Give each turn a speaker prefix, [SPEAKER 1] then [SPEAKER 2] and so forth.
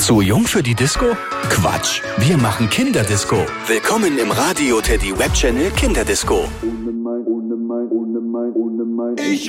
[SPEAKER 1] Zu jung für die Disco? Quatsch, wir machen Kinderdisco. Willkommen im Radio Teddy Web Channel Kinderdisco.